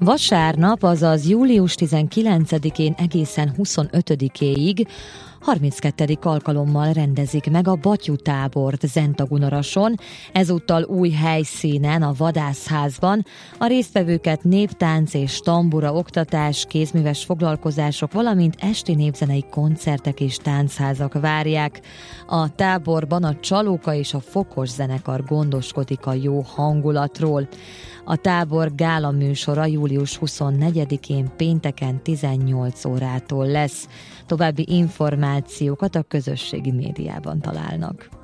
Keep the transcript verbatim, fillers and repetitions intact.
Vasárnap, azaz július tizenkilencedikén egészen huszonötödikéig harminckettedik alkalommal rendezik meg a Battyu tábort Zentagunarason, ezúttal új helyszínen, a Vadászházban. A résztvevőket néptánc és tambura oktatás, kézműves foglalkozások, valamint esti népzenei koncertek és táncházak várják. A táborban a Csalóka és a Fokos zenekar gondoskodik a jó hangulatról. A tábor gála műsora július huszonnegyedikén pénteken tizennyolc órától lesz. További információkat a közösségi médiában találnak.